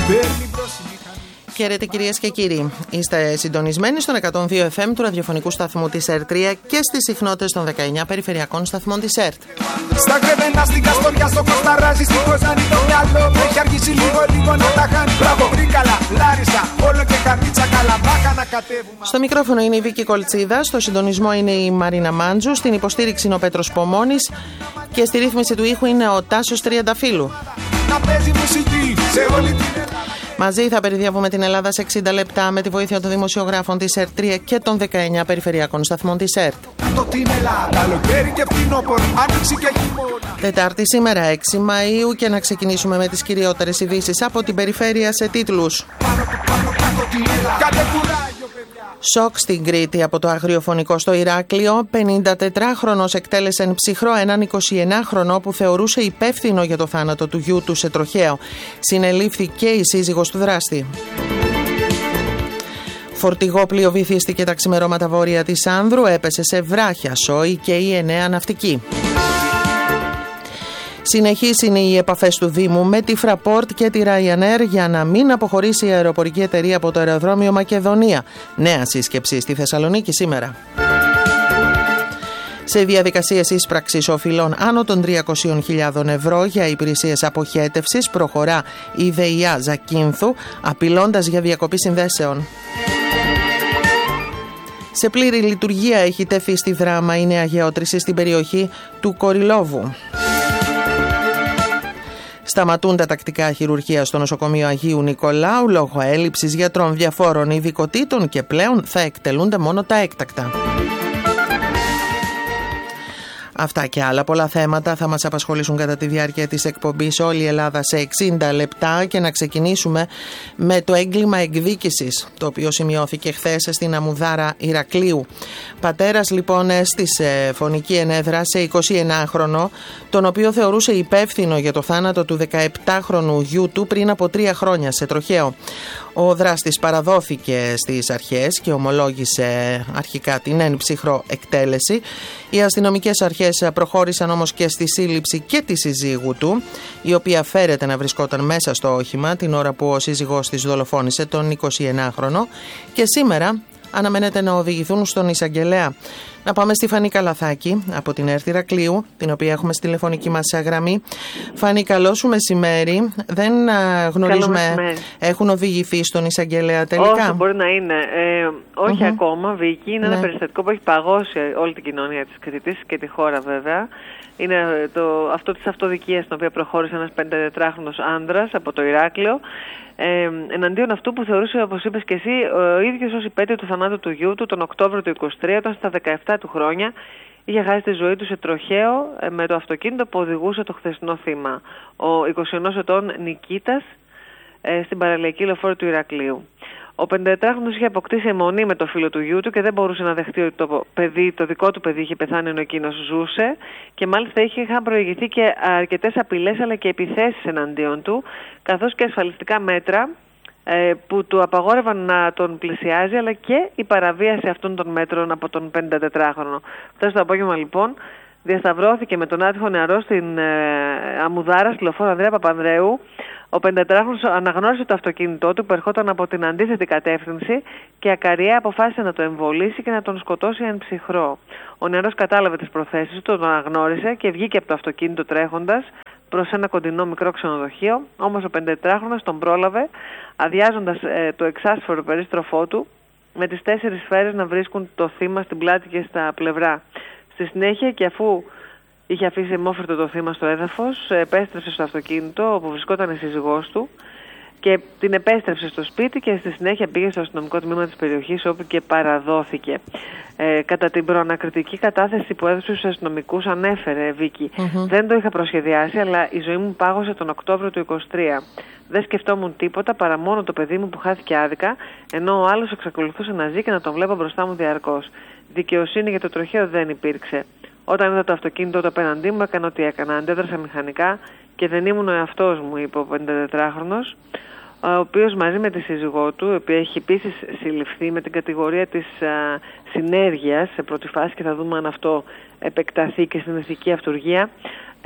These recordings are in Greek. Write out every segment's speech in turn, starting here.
Χαίρετε κυρίες και κύριοι. Είστε συντονισμένοι στον 102 FM του ραδιοφωνικού σταθμού της ΕΡΤ 3 και στις συχνότητες των 19 περιφερειακών σταθμών της ΕΡΤ. Στα κρεβένα, στην Καστοριά, στο Κοσταράζι, στην Κοζάνη το μυαλό μου έχει αργήσει λίγο να τα χάνει. Μπράβο, Βρύκαλα, Λάρισα, όλο και Καρδίτσα, Καλαμπάκα να κατέβουμε. Στο μικρόφωνο είναι η Βίκη Κολτσίδα, στο συντονισμό είναι η Μαρίνα Μάντζου, στην υποστήριξη είναι ο Πέτρος Πομώνης και στη ρύθμιση του ήχου είναι ο Τάσος Τριανταφύλου. Να παίζει μουσική σε όλη την Ελλάδα. Μαζί θα περιδιαβούμε την Ελλάδα σε 60 λεπτά με τη βοήθεια των δημοσιογράφων της ΕΡΤ 3 και των 19 περιφερειακών σταθμών της ΕΡΤ. Τετάρτη σήμερα 6 Μαΐου και να ξεκινήσουμε με τις κυριότερες ειδήσεις από την περιφέρεια σε τίτλους. Σοκ στην Κρήτη από το αγριοφωνικό στο Ηράκλειο. 54χρονος εκτέλεσε ψυχρό έναν 29χρονο που θεωρούσε υπεύθυνο για το θάνατο του γιού του σε τροχαίο. Συνελήφθη και η σύζυγος του δράστη. Φορτηγό πλοίο βυθίστηκε τα ξημερώματα βόρεια της Άνδρου, έπεσε σε βράχια, σόι και η 9 ναυτική. Συνεχείς είναι οι επαφές του Δήμου με τη Fraport και τη Ryanair για να μην αποχωρήσει η αεροπορική εταιρεία από το αεροδρόμιο Μακεδονία. Νέα σύσκεψη στη Θεσσαλονίκη σήμερα. Σε διαδικασίες ίσπραξης οφειλών άνω των 300.000 ευρώ για υπηρεσίες αποχέτευσης προχωρά η ΔΕΙΑ Ζακίνθου, απειλώντας για διακοπή συνδέσεων. Σε πλήρη λειτουργία έχει τεθεί στη Δράμα η νέα γεώτρηση στην περιοχή του Κοριλόβου. Σταματούν τα τακτικά χειρουργεία στο νοσοκομείο Αγίου Νικολάου λόγω έλλειψης γιατρών διαφόρων ειδικοτήτων και πλέον θα εκτελούνται μόνο τα έκτακτα. Αυτά και άλλα πολλά θέματα θα μας απασχολήσουν κατά τη διάρκεια της εκπομπής όλη η Ελλάδα σε 60 λεπτά και να ξεκινήσουμε με το έγκλημα εκδίκησης, το οποίο σημειώθηκε χθες στην Αμμουδάρα Ηρακλείου. Πατέρας λοιπόν έστησε φωνική ενέδρα σε 29χρονο, τον οποίο θεωρούσε υπεύθυνο για το θάνατο του 17χρονου γιού του πριν από 3 χρόνια σε τροχαίο. Ο δράστης παραδόθηκε στις αρχές και ομολόγησε αρχικά την εν ψυχρό εκτέλεση. Οι αστυνομικές αρχές προχώρησαν όμως και στη σύλληψη και τη συζύγου του, η οποία φέρεται να βρισκόταν μέσα στο όχημα την ώρα που ο σύζυγός της δολοφόνησε τον 29χρονο και σήμερα αναμένεται να οδηγηθούν στον εισαγγελέα. Να πάμε στη Φανή Καλαθάκη από την ΕΡΤ Ηρακλείου, την οποία έχουμε στη τηλεφωνική μας γραμμή. Φανή, καλό σου μεσημέρι. Δεν γνωρίζουμε, έχουν οδηγηθεί στον εισαγγελέα τελικά? Όσο μπορεί να είναι. Όχι ακόμα, Βίκη. Είναι ένα περιστατικό που έχει παγώσει όλη την κοινωνία της Κρήτης και τη χώρα βέβαια. Είναι αυτό της αυτοδικίας στην οποία προχώρησε ένας 54χρονος άνδρας από το Ηράκλειο. Εναντίον αυτού που θεωρούσε, όπως είπες και εσύ, ο ίδιος ως υπέτειο του θανάτου του γιού του τον Οκτώβριο του 23, όταν στα 17 του χρόνια είχε χάσει τη ζωή του σε τροχαίο με το αυτοκίνητο που οδηγούσε το χθεσινό θύμα, ο 21 ετών Νικήτας, στην παραλιακή λεωφόρο του Ηρακλείου. Ο 54χρονος είχε αποκτήσει αιμονή με το φίλο του γιού του και δεν μπορούσε να δεχτεί ότι το δικό του παιδί είχε πεθάνει ενώ εκείνος ζούσε, και μάλιστα είχαν προηγηθεί και αρκετές απειλές αλλά και επιθέσεις εναντίον του, καθώς και ασφαλιστικά μέτρα που του απαγόρευαν να τον πλησιάζει, αλλά και η παραβίαση αυτών των μέτρων από τον 54χρονο. Χθες το απόγευμα λοιπόν διασταυρώθηκε με τον άτυχο νεαρό στην Αμμουδάρα, στη λεωφόρο Ανδρέα Παπανδρέου. Ο 54χρονος αναγνώρισε το αυτοκίνητό του που ερχόταν από την αντίθετη κατεύθυνση και ακαριέα αποφάσισε να το εμβολήσει και να τον σκοτώσει εν ψυχρό. Ο νεαρός κατάλαβε τις προθέσεις του, τον αναγνώρισε και βγήκε από το αυτοκίνητο τρέχοντας προς ένα κοντινό μικρό ξενοδοχείο. Όμως ο 54χρονος τον πρόλαβε, αδειάζοντας το εξάσφορο περίστροφό του, με τις 4 σφαίρες να βρίσκουν το θύμα στην πλάτη και στα πλευρά. Στη συνέχεια, και αφού είχε αφήσει αιμόφερτο το θύμα στο έδαφος, επέστρεψε στο αυτοκίνητο όπου βρισκόταν η σύζυγός του και την επέστρεψε στο σπίτι και στη συνέχεια πήγε στο αστυνομικό τμήμα της περιοχής όπου και παραδόθηκε. Κατά την προανακριτική κατάθεση που έδωσε στους αστυνομικούς ανέφερε, Βίκη, δεν το είχα προσχεδιάσει, αλλά η ζωή μου πάγωσε τον Οκτώβριο του 23. Δεν σκεφτόμουν τίποτα παρά μόνο το παιδί μου που χάθηκε άδικα, ενώ ο άλλος εξακολουθούσε να ζει και να τον βλέπω μπροστά μου διαρκώς. Δικαιοσύνη για το τροχαίο δεν υπήρξε. Όταν είδα το αυτοκίνητο το απέναντί μου, έκανα ό,τι έκανα. Αντέδρασα μηχανικά και δεν ήμουν ο εαυτός μου, είπε ο 54χρονος, ο οποίος μαζί με τη σύζυγό του, η οποία έχει επίσης συλληφθεί με την κατηγορία της συνέργειας σε πρώτη φάση, και θα δούμε αν αυτό επεκταθεί και στην ηθική αυτουργία,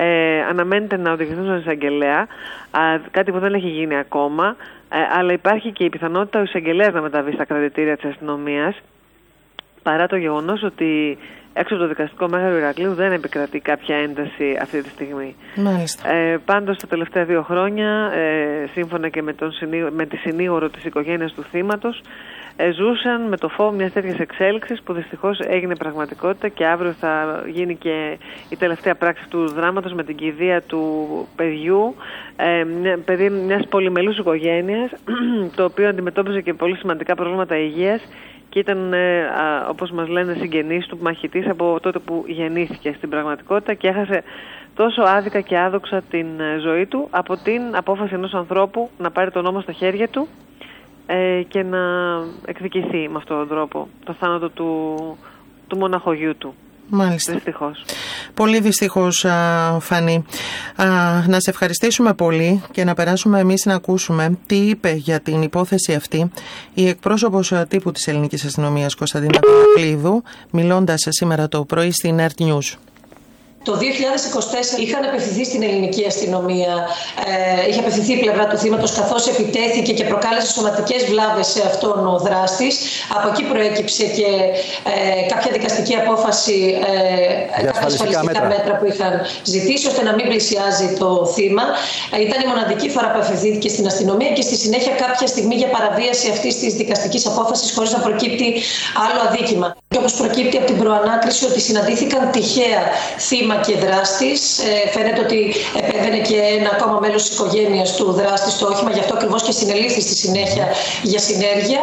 Αναμένεται να οδηγηθούν στον εισαγγελέα, κάτι που δεν έχει γίνει ακόμα, αλλά υπάρχει και η πιθανότητα ο εισαγγελέας να μεταβεί στα κρατητήρια της αστυνομίας, παρά το γεγονός ότι έξω από το δικαστικό μέγαρο Ηρακλείου δεν επικρατεί κάποια ένταση αυτή τη στιγμή. Μάλιστα. Πάντως τα τελευταία 2 χρόνια, σύμφωνα και με τη συνήγορο της οικογένειας του θύματος, ζούσαν με το φόβο μιας τέτοιας εξέλιξης που δυστυχώς έγινε πραγματικότητα, και αύριο θα γίνει και η τελευταία πράξη του δράματος με την κηδεία του παιδιού, παιδί μιας πολυμελούς οικογένειας, το οποίο αντιμετώπιζε και πολύ σημαντικά προβλήματα υγείας και ήταν, όπως μας λένε, συγγενείς του μαχητής από τότε που γεννήθηκε στην πραγματικότητα, και έχασε τόσο άδικα και άδοξα την ζωή του από την απόφαση ενός ανθρώπου να πάρει τον νόμο στα χέρια του και να εκδικηθεί με αυτόν τον τρόπο το θάνατο του μοναχογιού του. Μάλιστα. Δυστυχώς. Πολύ δυστυχώς, Φανή. Να σε ευχαριστήσουμε πολύ και να περάσουμε εμείς να ακούσουμε τι είπε για την υπόθεση αυτή η εκπρόσωπος τύπου της Ελληνικής Αστυνομίας, Κωνσταντίνα Παπακλείδου, μιλώντας σήμερα το πρωί στην Earth News. Το 2024 είχαν απευθυνθεί στην ελληνική αστυνομία, είχε απευθυνθεί η πλευρά του θύματος, καθώς επιτέθηκε και προκάλεσε σωματικές βλάβες σε αυτόν ο δράστης. Από εκεί προέκυψε και κάποια δικαστική απόφαση, κάποια ασφαλιστικά μέτρα που είχαν ζητήσει ώστε να μην πλησιάζει το θύμα. Ήταν η μοναδική φορά που απευθύνθηκε στην αστυνομία και στη συνέχεια κάποια στιγμή για παραβίαση αυτής της δικαστικής απόφασης χωρίς να προκύπτει άλλο αδίκημα. Και όπως προκύπτει από την προανάκριση ότι συναντήθηκαν τυχαία θύμα και δράστης. Φαίνεται ότι επέβαινε και ένα ακόμα μέλος της οικογένειας του δράστη στο όχημα, γι' αυτό ακριβώς και συνελήφθη στη συνέχεια για συνέργεια.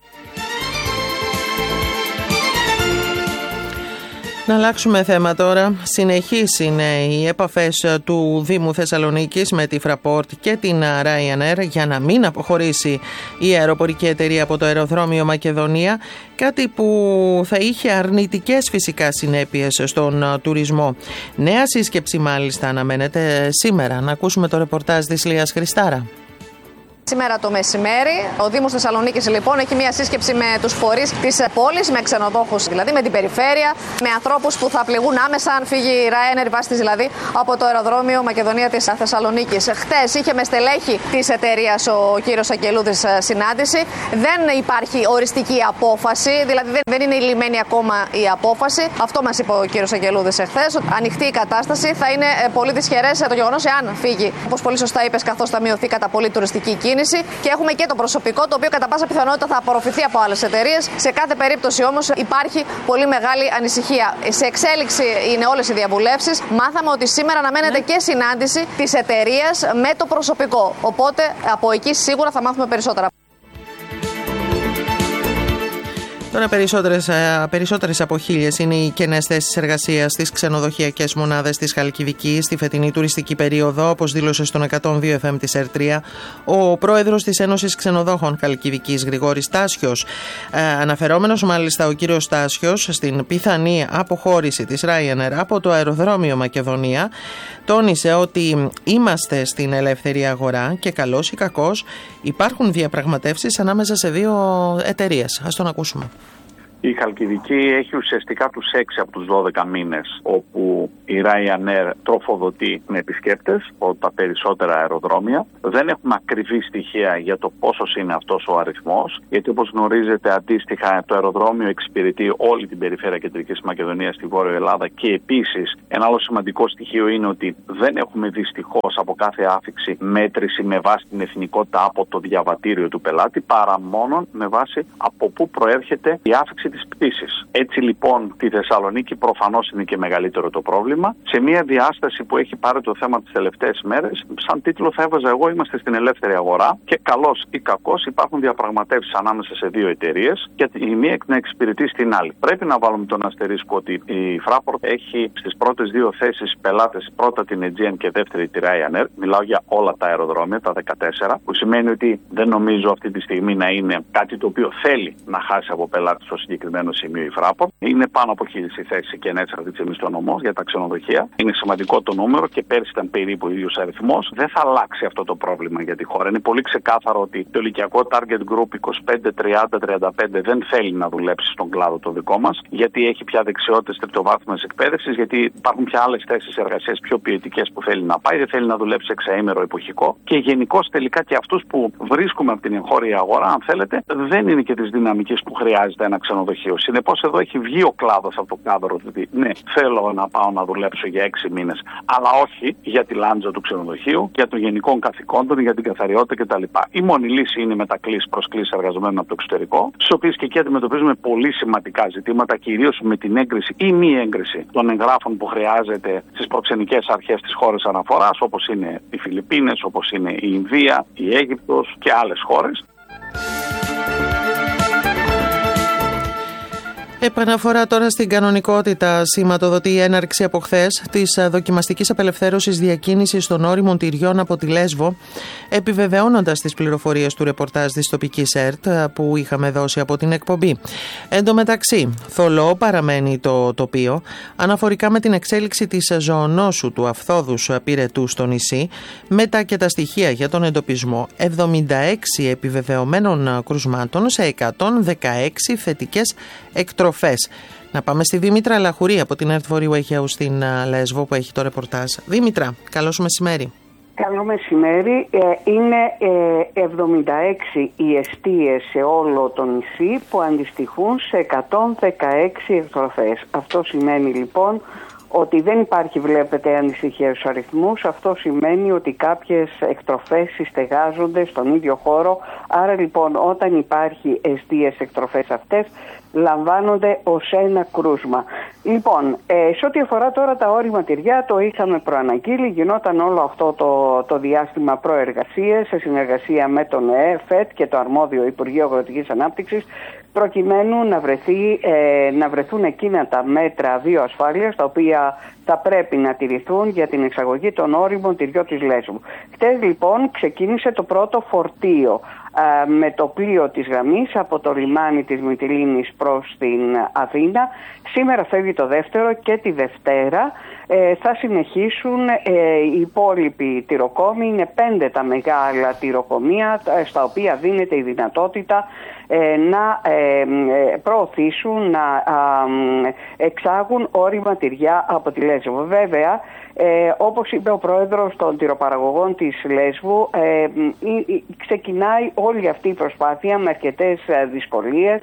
Να αλλάξουμε θέμα τώρα. Συνεχείς είναι οι επαφές του Δήμου Θεσσαλονίκης με τη Fraport και την Ryanair για να μην αποχωρήσει η αεροπορική εταιρεία από το αεροδρόμιο Μακεδονία, κάτι που θα είχε αρνητικές φυσικά συνέπειες στον τουρισμό. Νέα σύσκεψη μάλιστα αναμένεται σήμερα. Να ακούσουμε το ρεπορτάζ της Λίας Χριστάρα. Σήμερα το μεσημέρι, ο Δήμος Θεσσαλονίκης λοιπόν έχει μια σύσκεψη με τους φορείς της πόλης, με ξενοδόχους δηλαδή, με την περιφέρεια, με ανθρώπους που θα πληγούν άμεσα αν φύγει η Ryanair, βάση της δηλαδή, από το αεροδρόμιο Μακεδονία της Θεσσαλονίκης. Χτες είχε με στελέχη της εταιρείας ο κύριος Αγγελούδης συνάντηση. Δεν υπάρχει οριστική απόφαση, δηλαδή δεν είναι λυμμένη ακόμα η απόφαση. Αυτό μας είπε ο κύριος Αγγελούδης εχθές. Ανοιχτή η κατάσταση, θα είναι πολύ δυσχερές το γεγονός εάν φύγει, όπως πολύ σωστά είπες, καθώς θα μειωθεί κατά πολύ τουριστική κίνηση. Και έχουμε και το προσωπικό, το οποίο κατά πάσα πιθανότητα θα απορροφηθεί από άλλες εταιρείες. Σε κάθε περίπτωση όμως υπάρχει πολύ μεγάλη ανησυχία. Σε εξέλιξη είναι όλες οι διαβουλεύσεις. Μάθαμε ότι σήμερα αναμένεται και συνάντηση της εταιρείας με το προσωπικό. Οπότε από εκεί σίγουρα θα μάθουμε περισσότερα. Τώρα περισσότερες από 1.000 είναι οι κενές θέσεις εργασίας στις ξενοδοχειακές μονάδες της Χαλκιδικής στη φετινή τουριστική περίοδο, όπως δήλωσε στον 102 FM της ΕΡΤΡΙΑ ο πρόεδρος της Ένωσης Ξενοδόχων Χαλκιδικής, Γρηγόρης Τάσιος. Αναφερόμενος μάλιστα ο κύριος Τάσιος στην πιθανή αποχώρηση της Ryanair από το αεροδρόμιο Μακεδονία, τόνισε ότι είμαστε στην ελεύθερη αγορά και καλώς ή κακώς υπάρχουν διαπραγματεύσεις ανάμεσα σε 2 εταιρείες. Ας τον ακούσουμε. Η Χαλκιδική έχει ουσιαστικά τους 6 από τους 12 μήνες όπου η Ryanair τροφοδοτεί με επισκέπτες από τα περισσότερα αεροδρόμια. Δεν έχουμε ακριβή στοιχεία για το πόσος είναι αυτός ο αριθμός, γιατί όπως γνωρίζετε αντίστοιχα το αεροδρόμιο εξυπηρετεί όλη την περιφέρεια Κεντρικής Μακεδονίας στη Βόρεια Ελλάδα, και επίσης ένα άλλο σημαντικό στοιχείο είναι ότι δεν έχουμε δυστυχώς από κάθε άφιξη μέτρηση με βάση την εθνικότητα από το διαβατήριο του πελάτη, παρά μόνο με βάση από πού προέρχεται η άφιξη της πτήσης. Έτσι λοιπόν τη Θεσσαλονίκη προφανώς είναι και μεγαλύτερο το πρόβλημα. Σε μια διάσταση που έχει πάρει το θέμα τις τελευταίες μέρες, σαν τίτλο θα έβαζα εγώ είμαστε στην ελεύθερη αγορά και καλώς ή κακώς υπάρχουν διαπραγματεύσεις ανάμεσα σε 2 εταιρείες και η μία να εξυπηρετεί στην άλλη. Πρέπει να βάλουμε τον αστερίσκο ότι η Fraport έχει στις πρώτες 2 θέσεις πελάτες, πρώτα την Aegean και δεύτερη τη Ryanair. Μιλάω για όλα τα αεροδρόμια, τα 14, που σημαίνει ότι δεν νομίζω αυτή τη στιγμή να είναι κάτι το οποίο θέλει να χάσει από πελάτη στο συγκεκριμένο συγκεκριμένο σημείο η Fraport. Είναι πάνω από 1.000 οι θέσεις και ενέτσερα αυτή τη στιγμή στο νομό για τα ξενοδοχεία. Είναι σημαντικό το νούμερο και πέρσι ήταν περίπου ο ίδιος αριθμός. Δεν θα αλλάξει αυτό το πρόβλημα για τη χώρα. Είναι πολύ ξεκάθαρο ότι το ηλικιακό target group 25, 30, 35 δεν θέλει να δουλέψει στον κλάδο το δικό μας, γιατί έχει πια δεξιότητες τριτοβάθμιας εκπαίδευσης, γιατί υπάρχουν πια άλλες θέσεις εργασίας πιο ποιοτικές που θέλει να πάει, δεν θέλει να δουλέψει εξαήμερο εποχικό. Και γενικώς τελικά και αυτούς που βρίσκουμε από την εγχώρια αγορά, αν θέλετε, δεν είναι και της δυναμικής που χρειάζεται ένα ξενοδοχείο. Συνεπώς εδώ έχει βγει ο κλάδος από το κάδρο ότι ναι, θέλω να πάω να δουλέψω για 6 μήνες, αλλά όχι για τη λάντζα του ξενοδοχείου, για των γενικών καθηκόντων, για την καθαριότητα κτλ. Η μόνη λύση είναι μετακλήσεις προσκλήσεις εργαζομένων από το εξωτερικό, στις οποίες και εκεί αντιμετωπίζουμε πολύ σημαντικά ζητήματα, κυρίως με την έγκριση ή μη έγκριση των εγγράφων που χρειάζεται στις προξενικές αρχές της χώρας αναφοράς, όπως είναι οι Φιλιππίνες, όπως είναι η Ινδία, η Αίγυπτος και άλλες χώρες. Επαναφορά τώρα στην κανονικότητα σηματοδοτεί η έναρξη από χθες της δοκιμαστικής απελευθέρωσης διακίνησης των ώριμων τυριών από τη Λέσβο, επιβεβαιώνοντας τις πληροφορίες του ρεπορτάζ της τοπικής ΕΡΤ που είχαμε δώσει από την εκπομπή. Εν τω μεταξύ, θολό παραμένει το τοπίο αναφορικά με την εξέλιξη της ζωονόσου του αφθόδους πυρετού στο νησί, μετά και τα στοιχεία για τον εντοπισμό 76 επιβεβαιωμένων κρουσμάτων σε 116 θετικές εκτροφές. Να πάμε στη Δήμητρα Λαχουρή από την ΕΡΤ Βορείου Αιγαίου στην Λέσβο που έχει το ρεπορτάζ. Δήμητρα, καλό σου μεσημέρι. Καλό μεσημέρι. Είναι 76 οι εστίες σε όλο το νησί που αντιστοιχούν σε 116 εκτροφές. Αυτό σημαίνει λοιπόν ότι δεν υπάρχει, βλέπετε, ανησυχία στους αριθμούς. Αυτό σημαίνει ότι κάποιες εκτροφές συστεγάζονται στον ίδιο χώρο. Άρα λοιπόν όταν υπάρχει εστίες εκτροφές αυτές λαμβάνονται ως ένα κρούσμα. Λοιπόν, σε ό,τι αφορά τώρα τα ώριμα τυριά, το είχαμε προαναγγείλει, γινόταν όλο αυτό το διάστημα προεργασίες σε συνεργασία με τον ΕΦΕΤ και το αρμόδιο Υπουργείο Αγροτικής Ανάπτυξης, προκειμένου να βρεθούν εκείνα τα μέτρα βιοασφάλειας τα οποία θα πρέπει να τηρηθούν για την εξαγωγή των ώριμων τυριών της Λέσβου. Χτες λοιπόν ξεκίνησε το πρώτο φορτίο με το πλοίο της γραμμής από το λιμάνι της Μυτιλήνης προς την Αθήνα. Σήμερα φεύγει το δεύτερο και τη Δευτέρα θα συνεχίσουν οι υπόλοιποι τυροκόμοι. Είναι 5 τα μεγάλα τυροκομεία στα οποία δίνεται η δυνατότητα να προωθήσουν, να εξάγουν ώριμα τυριά από τη Λέσβο. Βέβαια, όπως είπε ο πρόεδρος των τυροπαραγωγών της Λέσβου, ξεκινάει όλη αυτή η προσπάθεια με αρκετές δυσκολίες.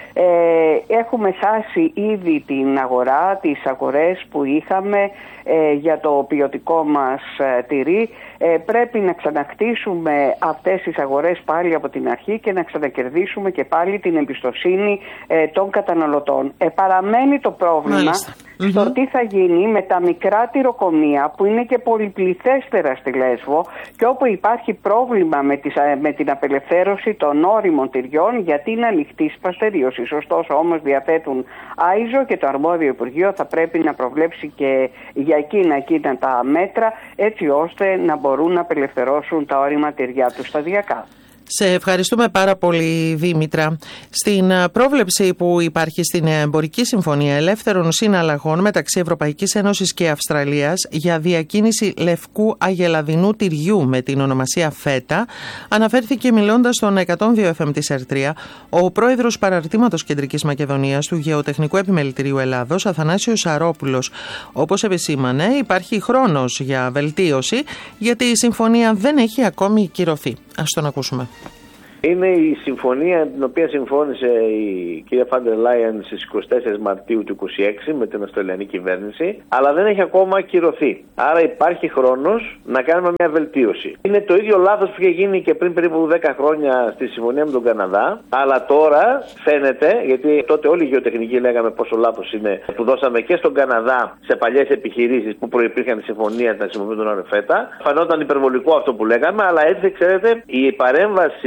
Έχουμε χάσει ήδη την αγορά, τις αγορές που είχαμε για το ποιοτικό μας τυρί. Πρέπει να ξαναχτίσουμε αυτές τις αγορές πάλι από την αρχή και να ξανακερδίσουμε και πάλι την εμπιστοσύνη των καταναλωτών. Παραμένει το πρόβλημα στο τι θα γίνει με τα μικρά τυροκομεία που είναι και πολυπληθέστερα στη Λέσβο και όπου υπάρχει πρόβλημα με την απελευθέρωση των ώριμων τυριών γιατί είναι ανοιχτή παστερίωσης. Ωστόσο όμως διαθέτουν άιζο και το αρμόδιο Υπουργείο θα πρέπει να προβλέψει και για εκείνα τα μέτρα έτσι ώστε να μπορούν να απελευθερώσουν τα ώριμα τυριά τους σταδιακά. Σε ευχαριστούμε πάρα πολύ, Δήμητρα. Στην πρόβλεψη που υπάρχει στην Εμπορική Συμφωνία Ελεύθερων Συναλλαγών μεταξύ Ευρωπαϊκής Ένωσης και Αυστραλίας για διακίνηση λευκού αγελαδινού τυριού με την ονομασία ΦΕΤΑ, αναφέρθηκε μιλώντας στον 102 FM της ΕΡΤ3 ο πρόεδρος Παραρτήματος Κεντρικής Μακεδονίας του Γεωτεχνικού Επιμελητηρίου Ελλάδος, Αθανάσιος Σαρόπουλος. Όπως επισήμανε, υπάρχει χρόνος για βελτίωση γιατί η συμφωνία δεν έχει ακόμη κυρωθεί. Ας τον ακούσουμε. Είναι η συμφωνία την οποία συμφώνησε η κυρία Φάντερ Λάιεν στις 24 Μαρτίου του 2026 με την Αυστραλιανή κυβέρνηση, αλλά δεν έχει ακόμα ακυρωθεί. Άρα υπάρχει χρόνος να κάνουμε μια βελτίωση. Είναι το ίδιο λάθος που είχε γίνει και πριν περίπου 10 χρόνια στη συμφωνία με τον Καναδά, αλλά τώρα φαίνεται, γιατί τότε όλοι οι γεωτεχνικοί λέγαμε πόσο λάθος είναι που δώσαμε και στον Καναδά σε παλιές επιχειρήσεις που προϋπήρχαν τη συμφωνία να χρησιμοποιούν τον ΦΕΤΑ. Φανόταν υπερβολικό αυτό που λέγαμε, αλλά έτσι ξέρετε η παρέμβαση του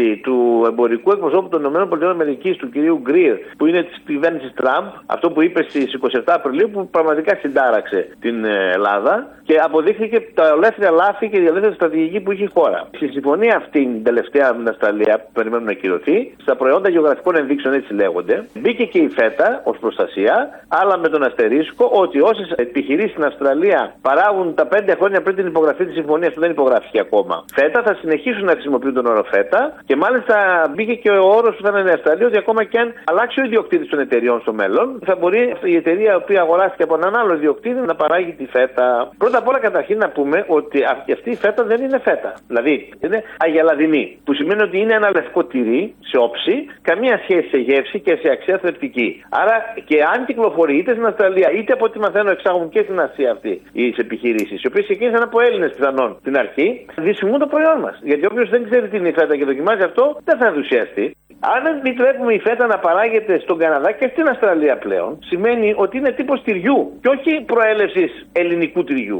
εμπορικού εκπροσώπου των ΗΠΑ, του κυρίου Γκρι, που είναι της κυβέρνησης Τραμπ, αυτό που είπε στις 27 Απριλίου, που πραγματικά συντάραξε την Ελλάδα και αποδείχθηκε τα ολέθρια λάθη και η ολέθρια στρατηγική που είχε η χώρα. Στη συμφωνία αυτή, την τελευταία με την Αυστραλία, που περιμένουμε να κυρωθεί, στα προϊόντα γεωγραφικών ενδείξεων, έτσι λέγονται, μπήκε και η φέτα ως προστασία, αλλά με τον αστερίσκο ότι όσες επιχειρήσεις στην Αυστραλία παράγουν τα 5 χρόνια πριν την υπογραφή της συμφωνίας, που δεν υπογραφεί ακόμα, φέτα, θα συνεχίσουν να χρησιμοποιούν τον όρο φέτα και μάλιστα μπήκε και ο όρος που θα είναι η Αυστραλία ότι ακόμα και αν αλλάξει ο ιδιοκτήτης των εταιριών στο μέλλον, θα μπορεί η εταιρεία η οποία αγοράστηκε από έναν άλλο ιδιοκτήτη να παράγει τη φέτα. Πρώτα απ' όλα, καταρχήν να πούμε ότι αυτή η φέτα δεν είναι φέτα. Δηλαδή είναι αγελαδινή, που σημαίνει ότι είναι ένα λευκό τυρί σε όψη, καμία σχέση σε γεύση και σε αξία θρεπτική. Άρα και αν κυκλοφορεί είτε στην Αυστραλία είτε από ό,τι μαθαίνω εξάγουν και στην Ασία αυτή οι επιχειρήσεις, οι οποίες ξεκίνησαν από Έλληνες πιθανόν στην αρχή, δυσφημούν το προϊόν μας. Γιατί όποιος δεν ξέρει τι είναι η φέτα και δοκιμάζει αυτό, δεν θα ενθουσιαστεί. Αν επιτρέπουμε η φέτα να παράγεται στον Καναδά και στην Αυστραλία πλέον, σημαίνει ότι είναι τύπος τυριού και όχι προέλευσης ελληνικού τυριού.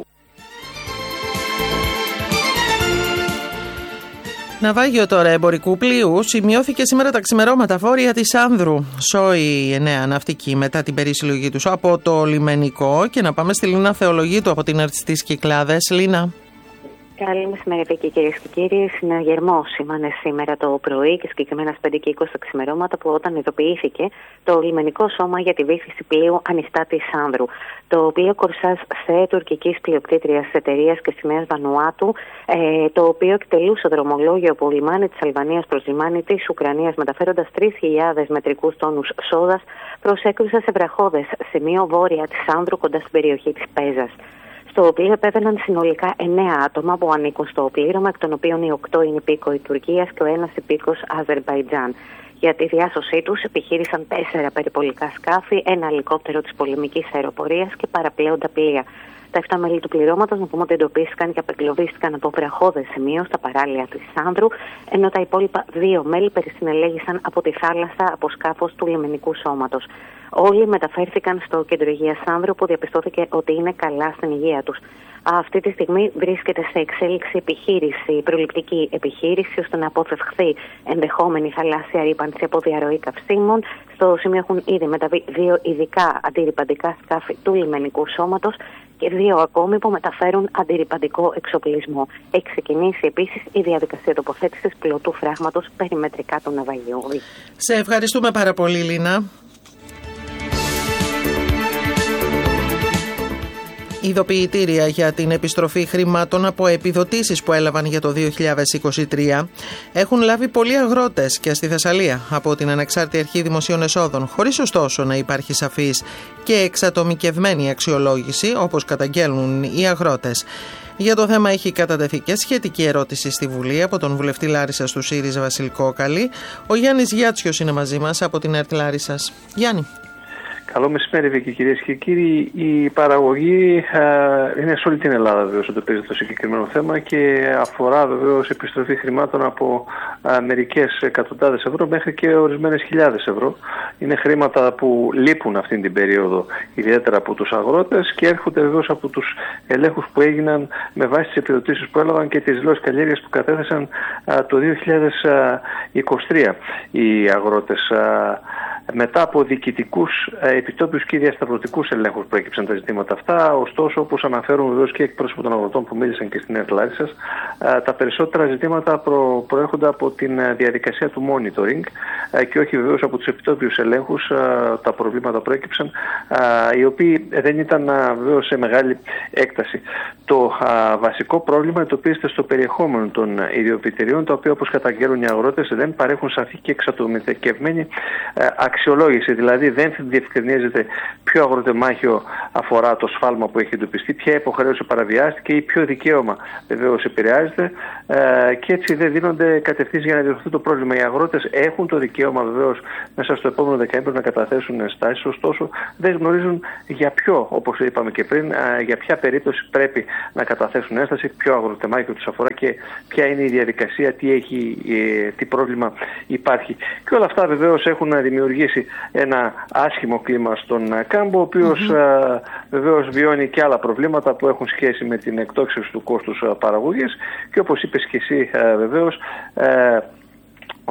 Ναυάγιο τώρα εμπορικού πλοίου σημειώθηκε σήμερα τα ξημερώματα βόρεια της Άνδρου. Σόι 9 ναυτικοί μετά την περισυλλογή τους από το λιμενικό. Και να πάμε στη Λίνα Θεολογίτου από την Ερτ στις Κυκλάδες. Λίνα. Καλή μεσημέρι, κυρίες και κύριοι. Συναγερμό σήμανε σήμερα το πρωί και συγκεκριμένα στις 5 και 20 τα ξημερώματα, που όταν ειδοποιήθηκε το λιμενικό σώμα για τη βύθιση πλοίου Ανιστά της Άνδρου. Το πλοίο Κορσάζ ΣΕ τουρκικής πλειοκτήτριας εταιρείας και σημαίας Βανουάτου, το οποίο εκτελούσε δρομολόγιο από λιμάνι της Αλβανίας προς λιμάνι της Ουκρανίας, μεταφέροντας 3.000 μετρικούς τόνους σόδας, προσέκρουσε σε βραχώδες σημείο βόρεια της Άνδρου, κοντά στην περιοχή της Πέζας. Στο πλοίο επέβαιναν συνολικά 9 άτομα που ανήκουν στο πλήρωμα, εκ των οποίων οι 8 είναι υπήκοοι Τουρκίας και ο ένας υπήκος Αζερμπαϊτζάν. Για τη διάσωσή τους επιχείρησαν 4 περιπολικά σκάφη, ένα ελικόπτερο της πολεμικής αεροπορίας και παραπλέοντα πλοία. Τα 7 μέλη του πληρώματος, να πούμε ότι εντοπίστηκαν και απεγκλωβίστηκαν από βραχώδες σημείο στα παράλια της Άνδρου, ενώ τα υπόλοιπα 2 μέλη περισυνελέγησαν από τη θάλασσα από σκάφος του λιμενικού σώματος. Όλοι μεταφέρθηκαν στο κέντρο υγείας Άνδρου, που διαπιστώθηκε ότι είναι καλά στην υγεία τους. Αυτή τη στιγμή βρίσκεται σε εξέλιξη επιχείρηση, προληπτική επιχείρηση, ώστε να αποφευχθεί ενδεχόμενη θαλάσσια ρύπανση από διαρροή καυσίμων. Στο σημείο έχουν ήδη μεταβεί 2 ειδικά αντιρρυπαντικά σκάφη του λιμενικού σώματος και 2 ακόμη που μεταφέρουν αντιρρυπαντικό εξοπλισμό. Έχει ξεκινήσει επίσης η διαδικασία τοποθέτησης πλωτού φράγματος περιμετρικά του ναυαγίου. Σε ευχαριστούμε πάρα πολύ, Λίνα. Ειδοποιητήρια για την επιστροφή χρημάτων από επιδοτήσεις που έλαβαν για το 2023 έχουν λάβει πολλοί αγρότες και στη Θεσσαλία από την Ανεξάρτητη Αρχή Δημοσίων Εσόδων, χωρίς ωστόσο να υπάρχει σαφής και εξατομικευμένη αξιολόγηση, όπως καταγγέλνουν οι αγρότες. Για το θέμα έχει κατατεθεί και σχετική ερώτηση στη Βουλή από τον βουλευτή Λάρισσας του ΣΥΡΙΖΑ Βασίλη Κόκαλη. Ο Γιάννης Γιάτσιος είναι μαζί μας από την ΕΡΤ Λάρισσας. Γιάννη. Καλό μεσημέρι, κυρίες και κύριοι. Η παραγωγή είναι σε όλη την Ελλάδα, βεβαίως, αντιμετωπίζει το συγκεκριμένο θέμα και αφορά βεβαίως επιστροφή χρημάτων από μερικές εκατοντάδες ευρώ μέχρι και ορισμένες χιλιάδες ευρώ. Είναι χρήματα που λείπουν αυτήν την περίοδο, ιδιαίτερα από τους αγρότες, και έρχονται βεβαίως από τους ελέγχους που έγιναν με βάση τις επιδοτήσεις που έλαβαν και τις δηλώσεις καλλιέργειας που κατέθεσαν το 2023 οι αγρότες. Μετά από διοικητικούς, επιτόπιους και διασταυρωτικούς ελέγχους που έκυψαν τα ζητήματα αυτά, ωστόσο, όπως αναφέρουν βεβαίως και εκπρόσωποι των αγροτών που μίλησαν και στην ΕΡΤ Λάρισσας, τα περισσότερα ζητήματα προέρχονται από την διαδικασία του monitoring και όχι βεβαίως από τους επιτόπιους ελέγχους. Τα προβλήματα προέκυψαν, οι οποίοι δεν ήταν βεβαίως σε μεγάλη έκταση. Το βασικό πρόβλημα εντοπίζεται στο περιεχόμενο των ιδιοποιητηρίων, τα οποία, όπως καταγγέλνουν οι αγρότες, δεν παρέχουν σαφή και εξατομικευμένη αξιολόγηση. Δηλαδή δεν διευκρινίζεται ποιο αγροτεμάχιο αφορά το σφάλμα που έχει εντοπιστεί, ποια υποχρέωση παραβιάστηκε ή ποιο δικαίωμα βεβαίως επηρεάζεται, και έτσι δεν δίνονται κατευθύνσεις για να διορθωθεί το πρόβλημα. Οι αγρότες έχουν το δικαίωμα βεβαίως μέσα στο επόμενο δεκαήμερο να καταθέσουν ενστάσεις, ωστόσο δεν γνωρίζουν για ποιο, όπως είπαμε και πριν, για ποια περίπτωση πρέπει να καταθέσουν ένσταση, ποιο αγροτεμάχιο τους αφορά και ποια είναι η διαδικασία, τι πρόβλημα υπάρχει. Και όλα αυτά βεβαίως έχουν δημιουργήσει ένα άσχημο κλίμα στον κάμπο, ο οποίος βεβαίως βιώνει και άλλα προβλήματα που έχουν σχέση με την εκτόξευση του κόστους παραγωγής και, όπως είπες και εσύ, βεβαίως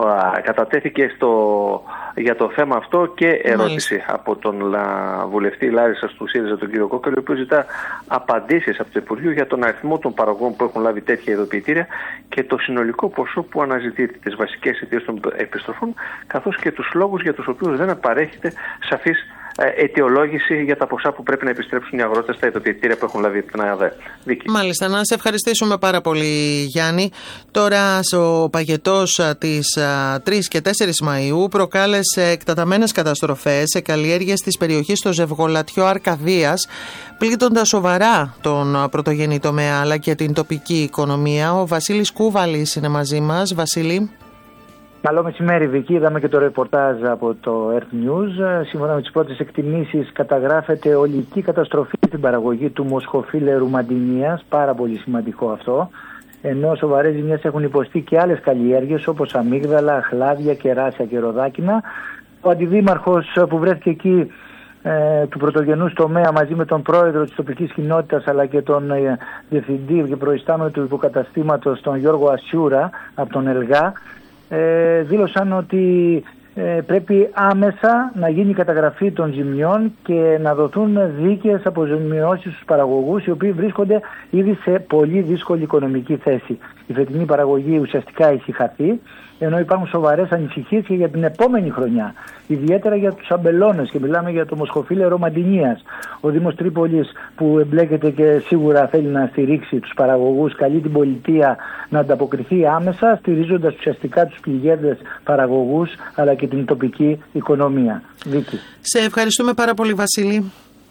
Κατατέθηκε για το θέμα αυτό και ερώτηση από τον βουλευτή Λάρισσας του ΣΥΡΙΖΑ, τον κύριο Κόκαλη, ο οποίος ζητά απαντήσεις από το Υπουργείο για τον αριθμό των παραγωγών που έχουν λάβει τέτοια ειδοποιητήρια και το συνολικό ποσό που αναζητείται, τις βασικές αιτίες των επιστροφών, καθώς και τους λόγους για τους οποίους δεν παρέχεται σαφής αιτιολόγηση για τα ποσά που πρέπει να επιστρέψουν οι αγρότες στα ειδοποιητήρια που έχουν λάβει από την ΑΕΔ. Μάλιστα, να σε ευχαριστήσουμε πάρα πολύ, Γιάννη. Τώρα, ο παγετός της 3 και 4 Μαΐου προκάλεσε εκτεταμένες καταστροφές σε καλλιέργειες της περιοχής στο Ζευγολατιό Αρκαδίας, πλήττοντας σοβαρά τον πρωτογενή τομέα αλλά και την τοπική οικονομία. Ο Βασίλης Κούβαλης είναι μαζί μας. Βασίλη. Καλό μεσημέρι, Βική. Είδαμε και το ρεπορτάζ από το Earth News. Σύμφωνα με τις πρώτες εκτιμήσεις, καταγράφεται ολική καταστροφή στην παραγωγή του μοσχοφίλερου μαντινίας. Πάρα πολύ σημαντικό αυτό. Ενώ σοβαρές ζημιές έχουν υποστεί και άλλες καλλιέργειες όπως αμύγδαλα, χλάδια, κεράσια και ροδάκινα. Ο αντιδήμαρχος που βρέθηκε εκεί του πρωτογενούς τομέα μαζί με τον πρόεδρο της τοπικής κοινότητας αλλά και τον διευθυντή και προϊστάμενο του υποκαταστήματος, τον Γιώργο Ασιούρα από τον ΕΛΓΑ, δήλωσαν ότι πρέπει άμεσα να γίνει η καταγραφή των ζημιών και να δοθούν δίκαιες αποζημιώσεις στους παραγωγούς, οι οποίοι βρίσκονται ήδη σε πολύ δύσκολη οικονομική θέση. Η φετινή παραγωγή ουσιαστικά έχει χαθεί, ενώ υπάρχουν σοβαρές ανησυχίες και για την επόμενη χρονιά, ιδιαίτερα για τους αμπελώνες, και μιλάμε για το μοσχοφίλερο μαντινίας. Ο Δήμος Τρίπολης, που εμπλέκεται και σίγουρα θέλει να στηρίξει τους παραγωγούς, καλεί την πολιτεία να ανταποκριθεί άμεσα, στηρίζοντας ουσιαστικά τους πληγέντες παραγωγούς αλλά και την τοπική οικονομία. Βίκη. Σε ευχαριστούμε πάρα πολύ, Βασίλη.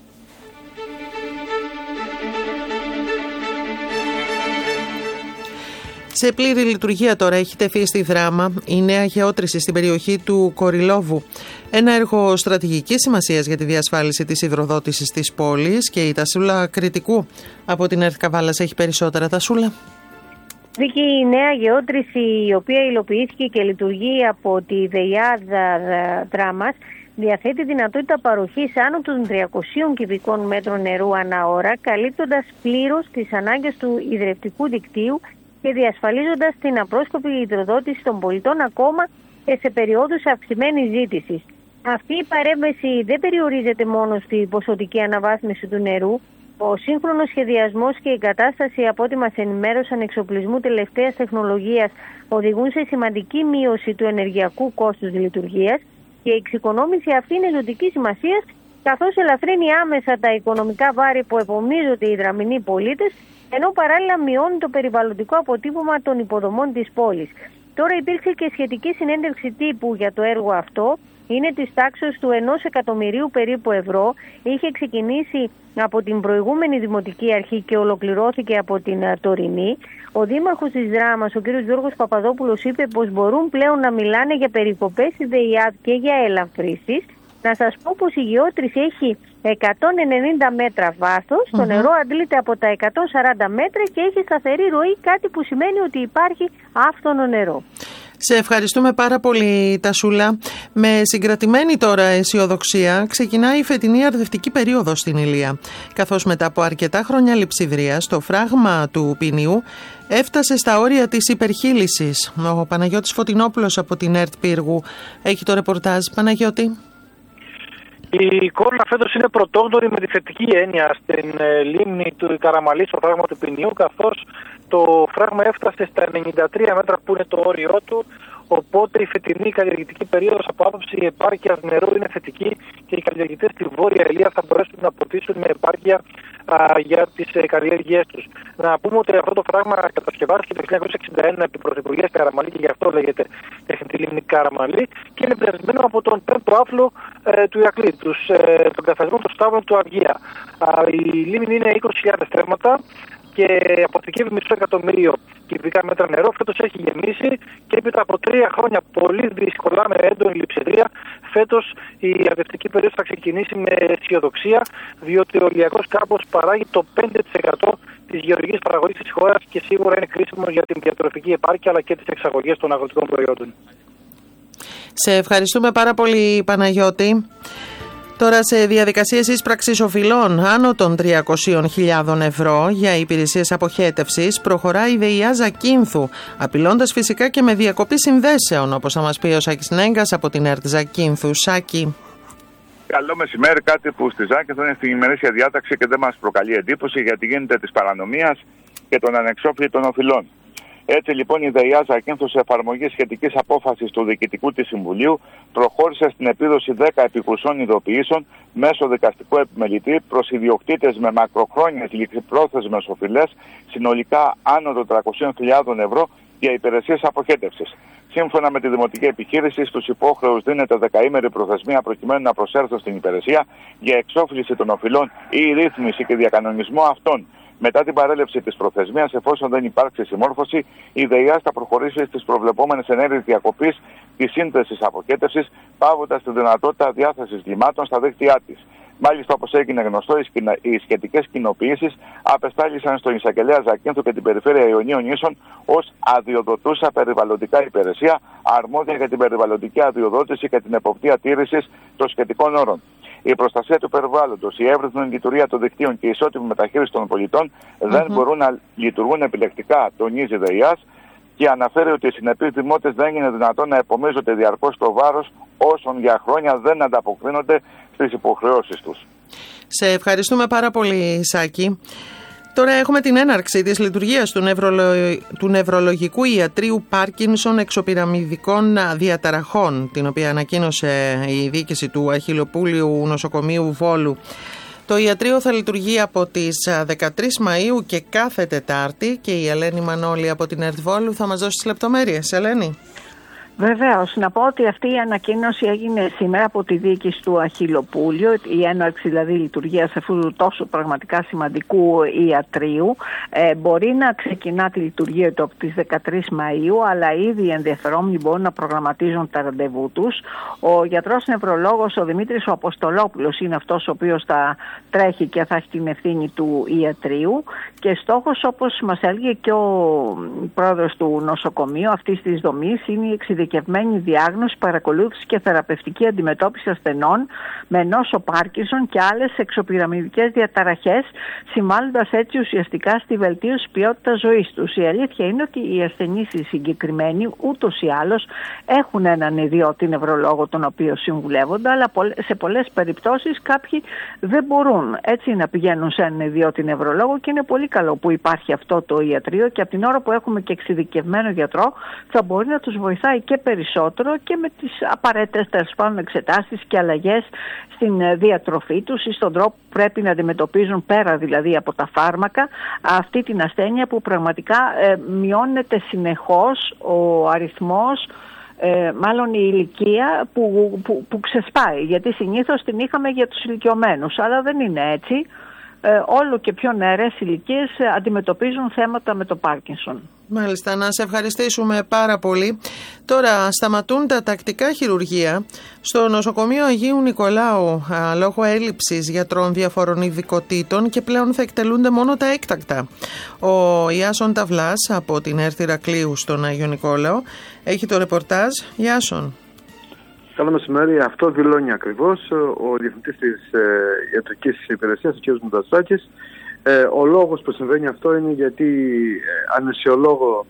Σε πλήρη λειτουργία τώρα έχει τεθεί στη Δράμα η νέα γεώτρηση στην περιοχή του Κοριλόβου. Ένα έργο στρατηγικής σημασίας για τη διασφάλιση της υδροδότησης της πόλης, και η Τασούλα Κρητικού από την ΕΡΤ Καβάλας έχει περισσότερα. Τασούλα. Βίκη, η νέα γεώτρηση, η οποία υλοποιήθηκε και λειτουργεί από τη ΔΕΙΑΔ Δράμας, διαθέτει δυνατότητα παροχής άνω των 300 κυβικών μέτρων νερού ανά ώρα, καλύπτοντας πλήρως τις ανάγκες του ιδρευτικού δικτύου και διασφαλίζοντας την απρόσκοπη υδροδότηση των πολιτών ακόμα και σε περιόδους αυξημένης ζήτησης. Αυτή η παρέμβαση δεν περιορίζεται μόνο στη ποσοτική αναβάθμιση του νερού. Ο σύγχρονος σχεδιασμός και η εγκατάσταση, από ό,τι μας ενημέρωσαν, εξοπλισμού τελευταίας τεχνολογίας οδηγούν σε σημαντική μείωση του ενεργειακού κόστους λειτουργίας, και η εξοικονόμηση αυτή είναι ζωτική σημασία, καθώς ελαφρύνει άμεσα τα οικονομικά βάρη που επομίζονται οι δραμηνοί πολίτες, ενώ παράλληλα μειώνει το περιβαλλοντικό αποτύπωμα των υποδομών της πόλης. Τώρα υπήρξε και σχετική συνέντευξη τύπου για το έργο αυτό. Είναι της τάξης του 1 εκατομμυρίου περίπου ευρώ. Είχε ξεκινήσει από την προηγούμενη Δημοτική Αρχή και ολοκληρώθηκε από την τωρινή. Ο Δήμαρχος της Δράμας, ο κ. Γιώργος Παπαδόπουλος, είπε πως μπορούν πλέον να μιλάνε για περικοπές στη ΔΕΙΑΔ και για ελαφρύσεις. Να σας πω πως η γεώτρηση έχει 190 μέτρα βάθος, το νερό αντλείται από τα 140 μέτρα και έχει σταθερή ροή, κάτι που σημαίνει ότι υπάρχει άφθονο νερό. Σε ευχαριστούμε πάρα πολύ, Τασούλα. Με συγκρατημένη τώρα αισιοδοξία ξεκινάει η φετινή αρδευτική περίοδος στην Ηλία, καθώς μετά από αρκετά χρόνια λειψιδρίας το φράγμα του ποινιού έφτασε στα όρια της υπερχείλησης. Ο Παναγιώτης Φωτεινόπουλος από την ΕΡΤ Πύργου έχει το ρεπορτάζ. Παναγιώτη. Η εικόνα φέτος είναι πρωτόγνωρη με τη θετική έννοια στην λίμνη του Καραμαλή, στο φράγμα του ποινιού, καθώς το φράγμα έφτασε στα 93 μέτρα που είναι το όριό του. Οπότε η φετινή καλλιεργητική περίοδος από άποψη επάρκειας νερού είναι θετική και οι καλλιεργητές στη Βόρεια Ηλία θα μπορέσουν να ποτίσουν με επάρκεια για τις καλλιέργειές τους. Να πούμε ότι αυτό το φράγμα κατασκευάστηκε το 1961 επί Πρωθυπουργίας Καραμαλή και γι' αυτό λέγεται τεχνητή λίμνη Καραμαλή και είναι εμπνευσμένο από τον 5ο άφλο του Ηρακλή, τον καθαρισμό των Σταύρων του Αυγία. Η λίμνη είναι 20.000 στρέμματα και αποθηκεύει 500 εκατομμύριο κυβικά μέτρα νερό. Φέτος έχει γεμίσει και έπειτα από 3 χρόνια πολύ δύσκολα με έντονη λειψιδρία, φέτος η αρδευτική περίοδος θα ξεκινήσει με αισιοδοξία, διότι ο ηλιακός κάμπος παράγει το 5% της γεωργικής παραγωγής της χώρας και σίγουρα είναι κρίσιμο για την διατροφική επάρκεια αλλά και τις εξαγωγές των αγροτικών προϊόντων. Σε ευχαριστούμε πάρα πολύ, Παναγιώτη. Τώρα σε διαδικασίες ίσπραξης οφειλών άνω των 300.000 ευρώ για υπηρεσίες αποχέτευσης προχωράει η ΔΕΙΑ Ζακίνθου, απειλώντας φυσικά και με διακοπή συνδέσεων, όπως θα μας πει ο Σάκης Νέγκας από την ΕΡΤ Ζακίνθου. Σάκη. Καλό μεσημέρι, κάτι που στη Ζάκυνθο είναι στην ημερήσια διάταξη και δεν μας προκαλεί εντύπωση, γιατί γίνεται της παρανομίας και των ανεξόφλητων οφειλών. Έτσι λοιπόν η ΔΕΙΑ Ζακίνθου, σε εφαρμογή σχετικής απόφασης του Διοικητικού της Συμβουλίου, προχώρησε στην επίδοση 10 επικουρσών ειδοποιήσεων μέσω δικαστικού επιμελητή προς ιδιοκτήτες με μακροχρόνιες ληξιπρόθεσμες οφειλές, συνολικά άνω των 300.000 ευρώ για υπηρεσίες αποχέτευσης. Σύμφωνα με τη δημοτική επιχείρηση, στους υπόχρεους δίνεται 10ημερη προθεσμία προκειμένου να προσέλθουν στην υπηρεσία για εξόφληση των οφειλών ή ρύθμιση και διακανονισμό αυτών. Μετά την παρέλευση της προθεσμίας, εφόσον δεν υπάρξει συμμόρφωση, η ΔΕΙΑ θα προχωρήσει στις προβλεπόμενες ενέργειες διακοπής της σύνθεσης αποχέτευσης, πάβοντας τη δυνατότητα διάθεσης λιμάτων στα δίκτυά της. Μάλιστα, όπως έγινε γνωστό, οι σχετικές κοινοποιήσεις απεστάλησαν στον εισαγγελέα Ζακίνθου και την περιφέρεια Ιωνίων Νήσων ως αδειοδοτούσα περιβαλλοντικά υπηρεσία, αρμόδια για την περιβαλλοντική αδειοδότηση και την εποπτεία τήρησης των σχετικών όρων. Η προστασία του περιβάλλοντος, η εύρυθμη λειτουργία των δικτύων και η ισότιμη μεταχείριση των πολιτών δεν μπορούν να λειτουργούν επιλεκτικά, τονίζει η ΔΕΙΑ, και αναφέρει ότι οι συνεπείς δημότες δεν είναι δυνατόν να επομίζονται διαρκώς το βάρος όσων για χρόνια δεν ανταποκρίνονται στις υποχρεώσεις τους. Σε ευχαριστούμε πάρα πολύ, Σάκη. Τώρα έχουμε την έναρξη της λειτουργίας του νευρολογικού ιατρείου Πάρκινσον εξωπυραμιδικών διαταραχών, την οποία ανακοίνωσε η διοίκηση του Αχιλλοπούλιου Νοσοκομείου Βόλου. Το ιατρείο θα λειτουργεί από τις 13 Μαΐου και κάθε Τετάρτη, και η Ελένη Μανώλη από την ΕΡΤ Βόλου θα μας δώσει τις λεπτομέρειες. Ελένη. Βεβαίως, να πω ότι αυτή η ανακοίνωση έγινε σήμερα από τη διοίκηση του Αχιλλοπούλιου, η έναρξη δηλαδή λειτουργίας αυτού του τόσο πραγματικά σημαντικού ιατρείου. Μπορεί να ξεκινά τη λειτουργία του από τις 13 Μαΐου, αλλά ήδη οι ενδιαφερόμενοι μπορούν να προγραμματίζουν τα ραντεβού τους. Ο γιατρός νευρολόγος, ο Δημήτρης ο Αποστολόπουλος, είναι αυτός ο οποίος θα τρέχει και θα έχει την ευθύνη του ιατρείου, και στόχος, όπως μας έλεγε και ο πρόεδρος του νοσοκομείου αυτής της δομής, είναι η εξειδικευμένη διάγνωση, παρακολούθηση και θεραπευτική αντιμετώπιση ασθενών με νόσο Πάρκινσον και άλλες εξωπυραμιδικές διαταραχές, συμβάλλοντας έτσι ουσιαστικά στη βελτίωση ποιότητας ζωής τους. Η αλήθεια είναι ότι οι ασθενείς οι συγκεκριμένοι ούτως ή άλλως έχουν έναν ιδιώτη νευρολόγο τον οποίο συμβουλεύονται, αλλά σε πολλές περιπτώσεις κάποιοι δεν μπορούν έτσι να πηγαίνουν σε έναν ιδιώτη νευρολόγο, και είναι πολύ καλό που υπάρχει αυτό το ιατρείο, και από την ώρα που έχουμε και εξειδικευμένο γιατρό θα μπορεί να τους βοηθάει και περισσότερο και με τις απαραίτητες τέλος πάντων εξετάσεις και αλλαγές στην διατροφή τους ή στον τρόπο που πρέπει να αντιμετωπίζουν, πέρα δηλαδή από τα φάρμακα, αυτή την ασθένεια που πραγματικά μειώνεται συνεχώς ο αριθμός, μάλλον η ηλικία που ξεσπάει, γιατί συνήθως την είχαμε για τους ηλικιωμένους, αλλά δεν είναι έτσι. Όλο και πιο νεαρές ηλικίες αντιμετωπίζουν θέματα με το Πάρκινσον. Μάλιστα, να σε ευχαριστήσουμε πάρα πολύ. Τώρα σταματούν τα τακτικά χειρουργεία στο νοσοκομείο Αγίου Νικολάου λόγω έλλειψης γιατρών διαφορών ειδικοτήτων, και πλέον θα εκτελούνται μόνο τα έκτακτα. Ο Ιάσον Ταυλάς από την ΕΡΤ Ηρακλείου στον Αγίο Νικόλαο έχει το ρεπορτάζ. Ιάσον. Καλό μεσημέρι. Αυτό δηλώνει ακριβώς ο Διευθυντής της Ιατρικής Υπηρεσίας, ο κ. Μουτασάκης. Ο λόγος που συμβαίνει αυτό είναι γιατί ανεσιολόγο